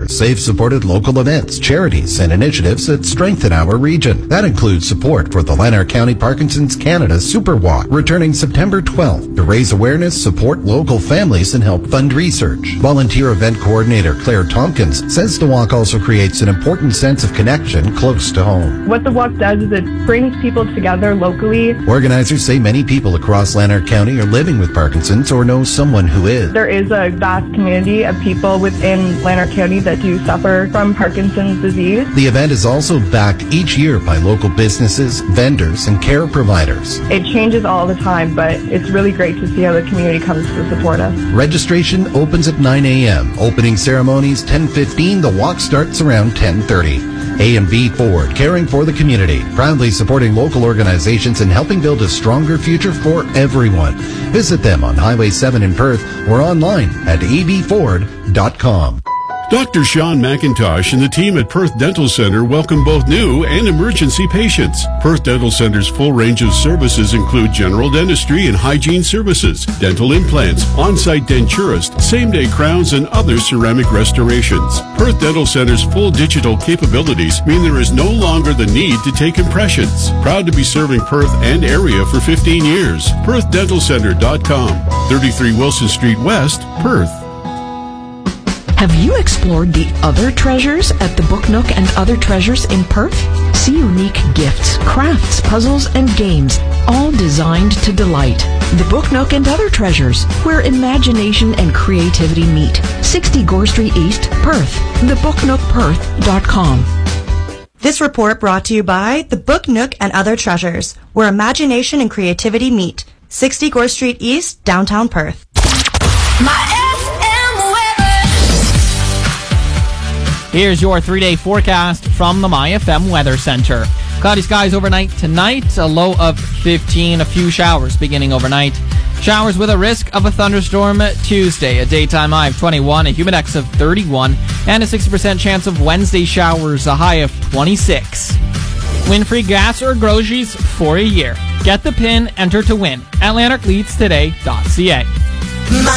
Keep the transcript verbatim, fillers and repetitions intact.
years, they've supported local events, charities, and initiatives that strengthen our region. That includes support for the Lanark County Parkinson's Canada Super Walk, returning September twelfth to raise awareness, support local families, and help fund research. Volunteer event coordinator Claire Tompkins says the walk also creates an important sense of connection close to home. What the walk does is it brings people together locally. Organizers say many people across Lanark County are living with Parkinson's or know someone who is. There is a vast community of people within Lanark County that do suffer from Parkinson's disease. The event is also backed each year by local businesses, vendors, and care providers. It changes all the time, but it's really great to see how the community comes to support us. Registration opens at nine a.m. Opening ceremonies ten fifteen. The walk starts around ten thirty. A and B Ford, caring for the community, proudly supporting local organizations and helping build a stronger future for everyone. Visit them on Highway seven in Perth or online at a b ford dot com. Doctor Sean McIntosh and the team at Perth Dental Center welcome both new and emergency patients. Perth Dental Center's full range of services include general dentistry and hygiene services, dental implants, on-site denturist, same-day crowns, and other ceramic restorations. Perth Dental Center's full digital capabilities mean there is no longer the need to take impressions. Proud to be serving Perth and area for fifteen years. perth dental center dot com, thirty-three Wilson Street West, Perth. Have you explored the other treasures at the Book Nook and Other Treasures in Perth? See unique gifts, crafts, puzzles, and games, all designed to delight. The Book Nook and Other Treasures, where imagination and creativity meet. sixty Gore Street East, Perth. the book nook perth dot com. This report brought to you by the Book Nook and Other Treasures, where imagination and creativity meet. sixty Gore Street East, downtown Perth. My Here's your three-day forecast from the My F M Weather Center. Cloudy skies overnight tonight, a low of fifteen, a few showers beginning overnight. Showers with a risk of a thunderstorm Tuesday, a daytime high of twenty-one, a humidex of thirty-one, and a sixty percent chance of Wednesday showers, a high of twenty-six. Win free gas or groceries for a year. Get the pin, enter to win at lanark leads today dot c a.